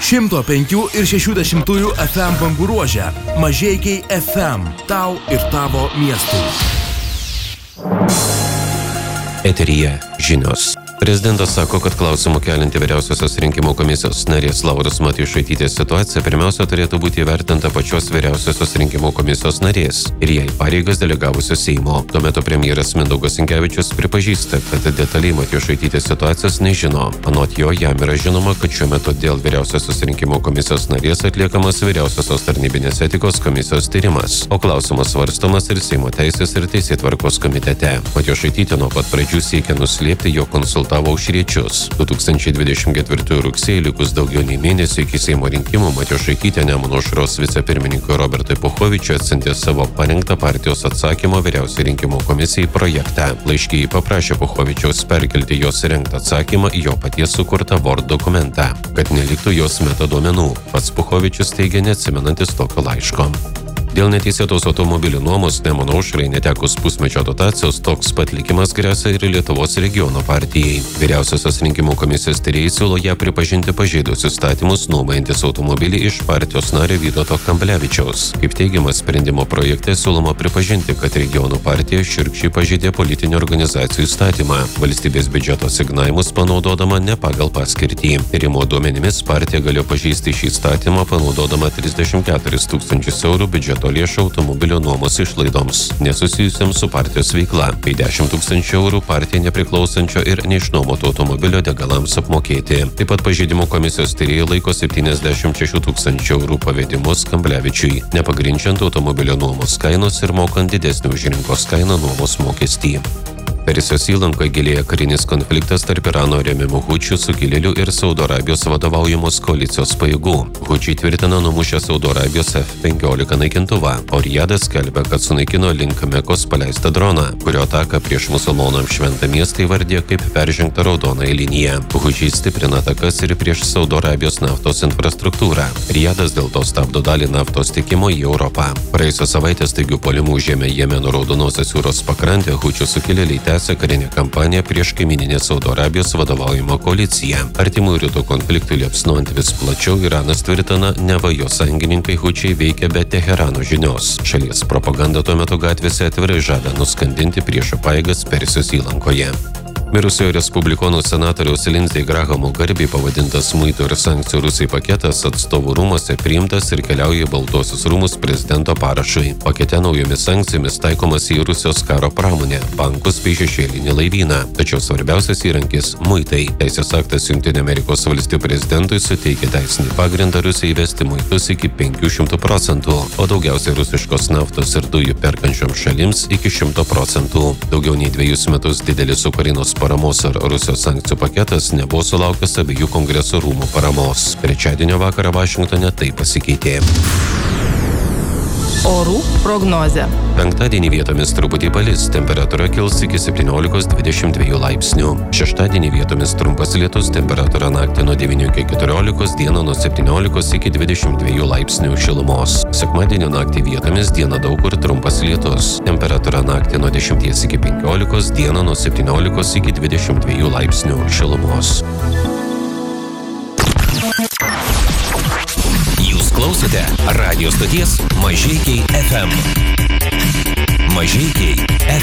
105 ir 60 FM bangų ruože. Mažeikiai FM. Tau ir tavo miestui. Eteryje žinios. Prezidentas sako, kad klausimų kelinti Vyriausiosios rinkimų komisijos narės Lauros Matjošaitytės situacija pirmiausia turėtų būti įvertinta pačios Vyriausiosios rinkimų komisijos narės ir jai pareigas delegavusios Seimo. Tuo metu premjeras Mindaugas Sinkevičius pripažįsta, kad detaliai Matjošaitytės situacijos nežino. Anot jo, jam yra žinoma, kad šiuo metu dėl Vyriausiosios rinkimų komisijos narės atliekamas Vyriausiosios tarnybinės etikos komisijos tyrimas, o klausimas svarstomas ir Seimo teisės ir teisėtvarkos komitete. Matjošaitytė nuo pat pradžių siekia nuslėpti jo konsultavimo aušriečius. 2024 rugsėjį likus daugiau nei mėnesį iki Seimo rinkimų Matjošaitytė Nemuno aušros vicepirmininkui Robertui Puchovičiui atsiuntė savo parengtą partijos atsakymo Vyriausiai rinkimų komisijai projektą. Laiške ji paprašė Puchovičiaus perkelti jos rengtą atsakymą į jo paties sukurtą Word dokumentą, kad neliktų jos metaduomenų. Pats Puchovičius teigia neatsimenantis tokio laiško. Dėl neteisėtos automobilių nuomos Nemuno aušrai netekus pusmečio dotacijos toks pat likimas gresia ir Lietuvos regiono partijai. Vyriausiosios rinkimų komisijos tyrėjai siūlo ją pripažinti pažeidus įstatymus nuomojantis automobilį iš partijos nario Vytauto Kamblevičiaus. Kaip teigiama sprendimo projekte siūloma pripažinti, kad regionų partija šiurkščiai pažeidė politinių organizacijų įstatymą, valstybės biudžeto asignavimus panaudodama ne pagal paskirtį. Tyrimo duomenimis partija galėjo pažeisti šį įstatymą panaudodama 34 000 eurų biudžeto lėšų automobilio nuomos išlaidoms, nesusijusiams su partijos veikla, bei 10 000 eurų partijai nepriklausančio ir neišnuomoto automobilio degalams apmokėti. Taip pat pažeidimo komisijos tyrėjai laiko 76 000 eurų pavedimus Kamblevičiui, nepagrindžiant automobilio nuomos kainos ir mokant didesnį už rinkos kainą nuomos mokestį. Persijos įlankoje gilėja karinis konfliktas tarp Irano remiamų hučių sukilėlių ir Saudo Arabijos vadovaujamos koalicijos pajėgų. Hučiai tvirtina numušę Saudo Arabijos F-15 naikintuvą, o Rijadas skelbia, kad sunaikino link Mekos paleistą droną, kurio ataką prieš musulmonams šventą miestą įvardė kaip peržengtą raudonąją liniją. Hučiai stiprina atakas ir prieš Saudo Arabijos naftos infrastruktūrą. Rijadas dėl to stabdo dalį naftos tiekimo į Europą. Praėjusią savaitę staigių puolimų užėmė Jemeno raudonosios jūros pakrantę, hučių sukilėliai tęsia karinę kampaniją prieš kaimyninę Saudo Arabijos vadovaujamą koaliciją. Artimųjų rytų konfliktui liepsnuojant vis plačiau, Iranas tvirtina, neva jo sąjungininkai hučiai veikia be Teherano žinios. Šalies propaganda tuo metu gatvėse atvirai žada nuskandinti priešo pajėgas Persijos įlankoje. Mirusiojo respublikonų senatoriaus Lindsey Grahamo garbei pavadintas muitų ir sankcijų Rusijai paketas atstovų rūmuose priimtas ir keliauja į Baltuosius rūmus prezidento parašui. Pakete naujomis sankcijomis taikomas į Rusijos karo pramonę, bankus bei šešėlinį laivyną. Tačiau svarbiausias įrankis – muitai. Teisės aktas Jungtinių Amerikos valstijų prezidentui suteikia teisinį pagrindą Rusijai įvesti muitus iki 500%, o daugiausiai rusiškos naftos ir dujų perkančioms šalims iki 100%. Daugiau nei 2 metus didelis Ukrainos paramos ar Rusijos sankcijų paketas nebuvo sulaukęs abiejų kongreso rūmų paramos. Trečiadienio vakarą Vašingtone tai pasikeitė. Orų prognozė. Penktadienį vietomis truputį palis, temperatūra kils iki 17–22 laipsnių. Šeštadienį vietomis trumpas lietus, temperatūra naktį nuo 9 iki 14, dieną nuo 17 iki 22 laipsnių šilumos. Sekmadienio naktį vietomis dieną daug kur trumpas lietus, temperatūra naktį nuo 10 iki 15, dieną nuo 17 iki 22 laipsnių šilumos. Klausote radio stoties Mažeikiai FM. Mažeikiai FM.